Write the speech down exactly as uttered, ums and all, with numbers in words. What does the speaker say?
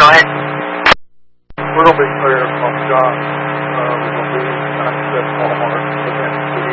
go ahead. We're going to be clear from John. Uh, we're going to be ninety-seven Walmart again.